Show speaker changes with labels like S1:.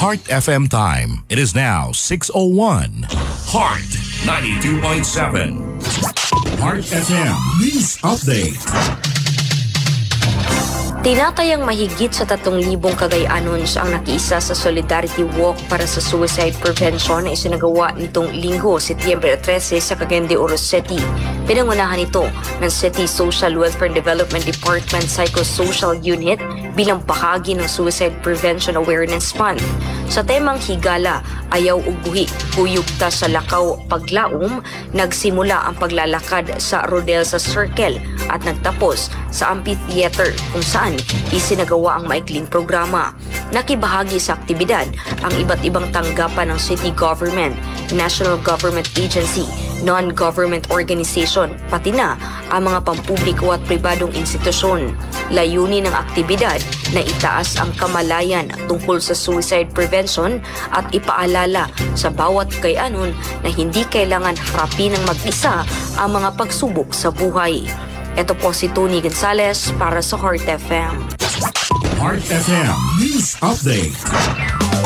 S1: Heart FM time. It is now 6:01. Heart 92.7. Heart FM News Update.
S2: Tinatayang mahigit sa 3,000 Cagayanoons ang nakiisa sa Solidarity Walk para sa suicide prevention na isinagawa nitong Linggo, Setyembre 13 sa Cagayan de Oro City. Pinangunahan ito ng City Social Welfare and Development Department Psychosocial Unit bilang bahagi ng Suicide Prevention Awareness Month. Sa temang higala, ayaw ug buhi, kuyugta sa lakaw paglaom, nagsimula ang paglalakad sa Rodelsa Circle at nagtapos sa amphitheater kung saan isinagawa ang maikling programa. Nakibahagi sa aktibidad ang iba't ibang tanggapan ng city government, national government agency, non-government organization, pati na ang mga pampubliko at pribadong institusyon. Layunin ng aktibidad na itaas ang kamalayan tungkol sa suicide prevention at ipaalala sa bawat Cagayanon na hindi kailangan harapin ng mag-isa ang mga pagsubok sa buhay. Ito po si Tony Gonzalez para sa Heart FM.
S1: Heart FM News Update.